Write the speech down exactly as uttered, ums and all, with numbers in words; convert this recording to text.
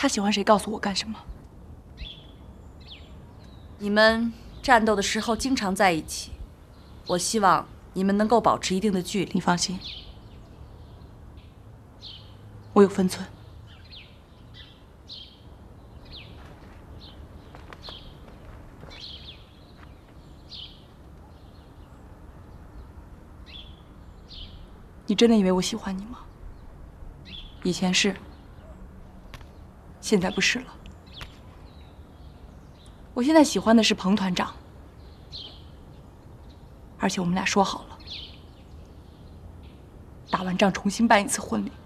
他喜欢谁，告诉我干什么？ 你们战斗的时候经常在一起，我希望你们能够保持一定的距离。 你放心，我有分寸。你真的以为我喜欢你吗？以前是，现在不是了。我现在喜欢的是彭团长，而且我们俩说好了，打完仗重新办一次婚礼。